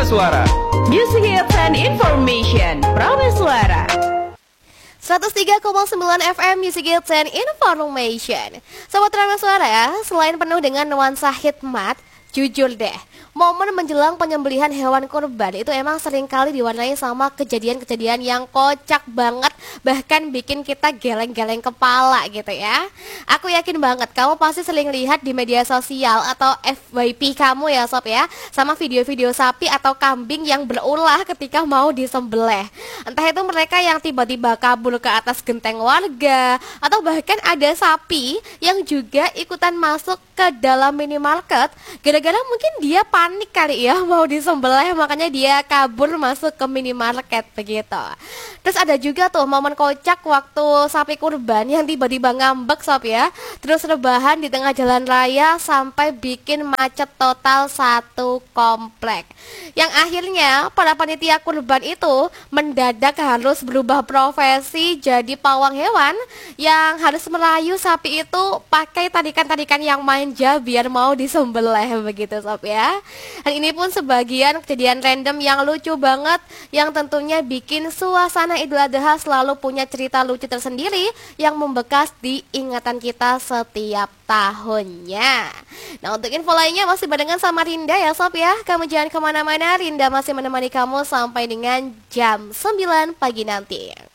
Suara. Music Hits and Information, Prameswara. 103,9 FM Music Hits and Information. Sobat Prameswara ya, selain penuh dengan nuansa hikmat, jujur deh, momen menjelang penyembelihan hewan kurban itu emang seringkali diwarnai sama kejadian-kejadian yang kocak banget, bahkan bikin kita geleng-geleng kepala gitu ya. Aku yakin banget kamu pasti sering lihat di media sosial atau FYP kamu ya sob ya, sama video-video sapi atau kambing yang berulah ketika mau disembelih. Entah itu mereka yang tiba-tiba kabur ke atas genteng warga, atau bahkan ada sapi yang juga ikutan masuk ke dalam minimarket gara-gara mungkin dia panik kali ya mau disembelih, makanya dia kabur masuk ke minimarket begitu. Terus ada juga tuh momen kocak waktu sapi kurban yang tiba-tiba ngambek sob ya, terus rebahan di tengah jalan raya sampai bikin macet total satu komplek. Yang akhirnya para panitia kurban itu mendadak harus berubah profesi jadi pawang hewan yang harus merayu sapi itu pakai tarikan-tarikan yang manja biar mau disembelih begitu sob ya. Dan ini pun sebagian kejadian random yang lucu banget, yang tentunya bikin suasana Idul Adha selalu punya cerita lucu tersendiri yang membekas di ingatan kita setiap tahunnya. Nah, untuk info lainnya masih barengan sama Rinda ya sob ya. Kamu jangan kemana-mana, Rinda masih menemani kamu sampai dengan jam 9 pagi nanti.